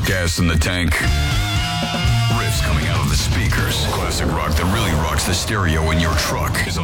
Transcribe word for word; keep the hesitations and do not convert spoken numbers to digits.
Gas in the tank. Riffs coming out of the speakers. Classic rock that really rocks the stereo in your truck.